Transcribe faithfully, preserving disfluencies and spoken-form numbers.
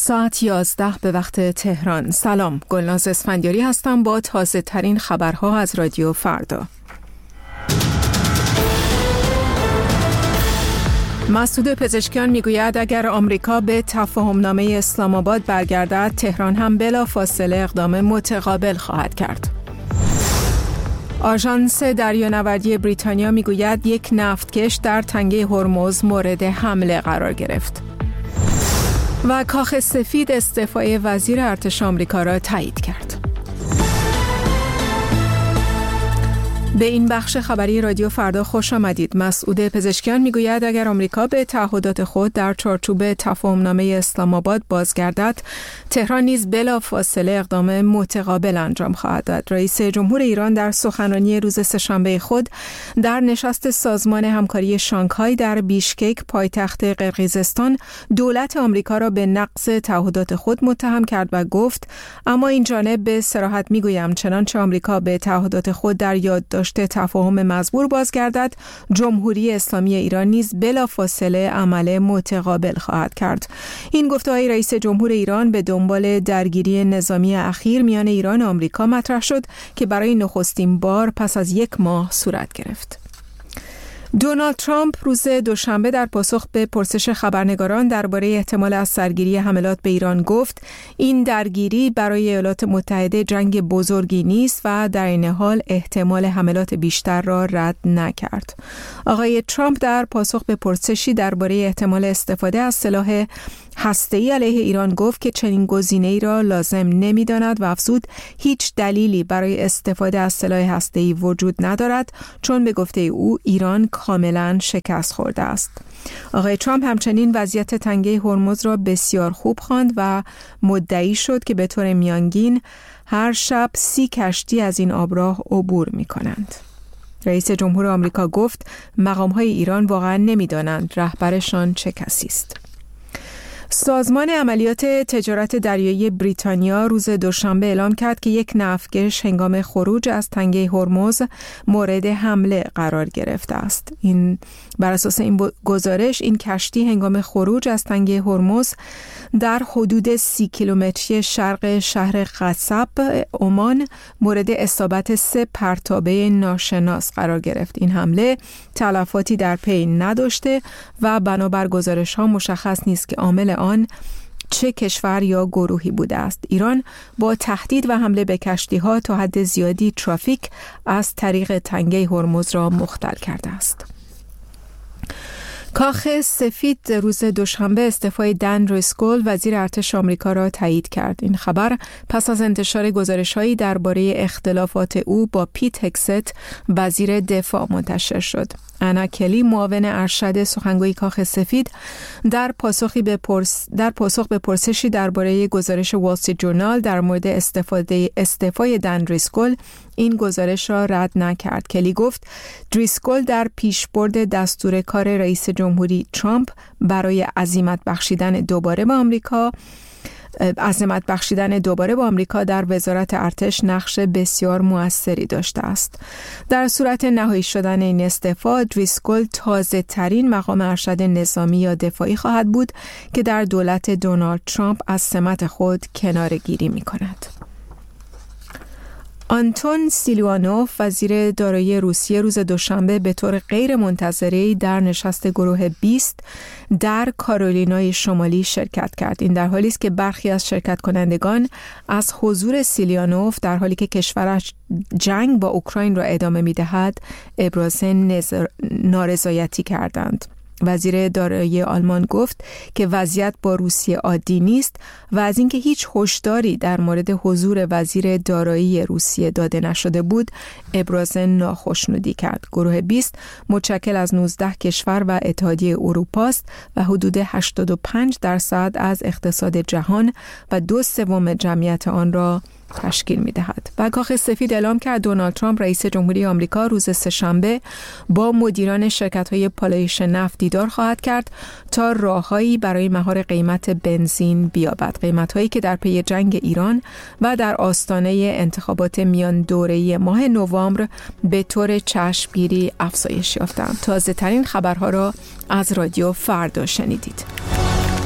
ساعت یازده به وقت تهران. سلام، گلناز اسفندیاری هستم با تازه ترین خبرها از رادیو فردا. مسعود پزشکیان میگوید اگر آمریکا به تفاهمنامه اسلام آباد برگردد، تهران هم بلافاصله اقدام متقابل خواهد کرد. آژانس دریانوردی بریتانیا میگوید یک نفتکش در تنگه هرمز مورد حمله قرار گرفت. و کاخ سفید استعفای وزیر ارتش آمریکا را تایید کرد. به این بخش خبری رادیو فردا خوش آمدید. مسعود پزشکیان میگوید اگر آمریکا به تعهدات خود در چارچوب تفاهمنامه اسلام آباد بازگردد، تهران نیز بلافاصله اقدام متقابل انجام خواهد داد. رئیس جمهور ایران در سخنرانی روز سه‌شنبه خود در نشست سازمان همکاری شانگهای در بیشکک پایتخت قرقیزستان دولت آمریکا را به نقض تعهدات خود متهم کرد و گفت اما این جانب به صراحت میگویم چنانچه آمریکا به تعهدات خود در یادداشت تفاهم مزبور بازگردد، جمهوری اسلامی ایران نیز بلافاصله عمل متقابل خواهد کرد. این گفته‌های رئیس جمهور ایران به دنبال درگیری نظامی اخیر میان ایران و آمریکا مطرح شد که برای نخستین بار پس از یک ماه صورت گرفت. دونالد ترامپ روز دوشنبه در پاسخ به پرسش خبرنگاران درباره احتمال از سرگیری حملات به ایران گفت این درگیری برای ایالات متحده جنگ بزرگی نیست و در این حال احتمال حملات بیشتر را رد نکرد. آقای ترامپ در پاسخ به پرسشی درباره احتمال استفاده از سلاح هسته‌ای علیه ایران گفت که چنین گزینه‌ای را لازم نمی‌داند و افزود هیچ دلیلی برای استفاده از سلاح هسته‌ای وجود ندارد چون به گفته او ایران کاملا شکست خورده است. آقای ترامپ همچنین وضعیت تنگه هرمز را بسیار خوب خواند و مدعی شد که به طور میانگین هر شب سی کشتی از این آبراه عبور می‌کنند. رئیس جمهور آمریکا گفت مقام‌های ایران واقعا نمی‌دانند رهبرشان چه کسی است. سازمان عملیات تجارت دریایی بریتانیا روز دوشنبه اعلام کرد که یک نفتکش هنگام خروج از تنگه هرمز مورد حمله قرار گرفته است. این بر اساس این گزارش این کشتی هنگام خروج از تنگه هرمز در حدود سی کیلومتری شرق شهر قصب عمان مورد اصابت سه پرتابه ناشناس قرار گرفت. این حمله تلفاتی در پی نداشته و بنابر گزارش ها مشخص نیست که عامل آن چه کشور یا گروهی بوده است. ایران با تهدید و حمله به کشتی‌ها تا حد زیادی ترافیک از طریق تنگه هرمز را مختل کرده است. کاخ سفید روز دوشنبه استعفای دن ریسکول وزیر ارتش آمریکا را تایید کرد. این خبر پس از انتشار گزارش‌هایی درباره اختلافات او با پیت هگست وزیر دفاع منتشر شد. انا کلی معاون ارشد سخنگوی کاخ سفید در پاسخی به پرس در پاسخ به پرسشی درباره گزارش وال استریت جورنال در مورد استفاده استعفای دن ریسکول این گزارش را رد نکرد. کلی گفت دریسکول در پیشبرد دستور کار رئیس جمهوری ترامپ برای عزیمت بخشیدن دوباره به آمریکا عزیمت بخشیدن دوباره با آمریکا در وزارت ارتش نقش بسیار موثری داشته است. در صورت نهایی شدن این استعفا، دریسکول تازه ترین مقام ارشد نظامی یا دفاعی خواهد بود که در دولت دونالد ترامپ از سمت خود کناره‌گیری می‌کند. آنتون سیلوانوف وزیر دارایی روسیه روز دوشنبه به طور غیر منتظره‌ای در نشست گروه بیست در کارولینای شمالی شرکت کرد. این در حالی است که برخی از شرکت کنندگان از حضور سیلوانوف در حالی که کشورش جنگ با اوکراین را ادامه می‌دهد ابراز نارضایتی کردند. وزیر دارایی آلمان گفت که وضعیت با روسیه عادی نیست و از اینکه هیچ هشداری در مورد حضور وزیر دارایی روسیه داده نشده بود ابراز ناخشنودی کرد. گروه بیست متشکل از نوزده کشور و اتحادیه اروپا است و حدود هشتاد و پنج درصد از اقتصاد جهان و دو سوم جمعیت آن را تشکیل می‌دهد. و کاخ سفید اعلام کرد دونالد ترامپ رئیس جمهوری آمریکا روز سه‌شنبه با مدیران شرکت‌های پالایش نفت دیدار خواهد کرد تا راههایی برای مهار قیمت بنزین بیابد. قیمت‌هایی که در پی جنگ ایران و در آستانه انتخابات میان دوره‌ای ماه نوامبر به طور چشمگیری افزایش یافتند. تازه‌ترین خبرها را از رادیو فردا شنیدید.